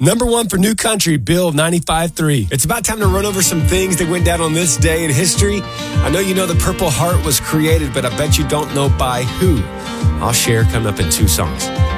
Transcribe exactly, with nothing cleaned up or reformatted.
Number one for New Country, Bill ninety-five three. It's about time to run over some things that went down on this day in history. I know you know the Purple Heart was created, but I bet you don't know by who. I'll share coming up in two songs.